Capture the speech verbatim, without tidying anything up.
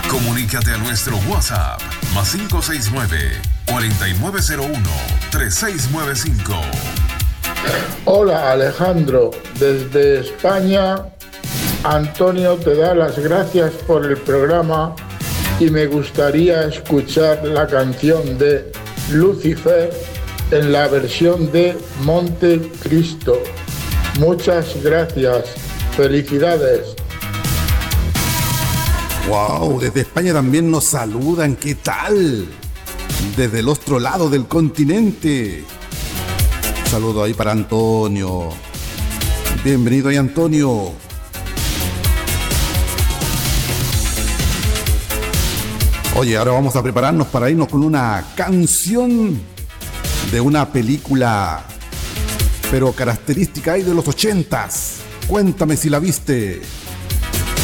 Comunícate a nuestro WhatsApp más cinco seis nueve, cuatro nueve cero uno, tres seis nueve cinco. Hola Alejandro, desde España, Antonio te da las gracias por el programa y me gustaría escuchar la canción de Lucifer en la versión de Montecristo. Muchas gracias, felicidades. Wow, desde España también nos saludan, ¿qué tal? Desde el otro lado del continente. Saludo ahí para Antonio. Bienvenido ahí, Antonio. Oye, ahora vamos a prepararnos para irnos con una canción de una película, pero característica ahí de los ochentas. Cuéntame si la viste.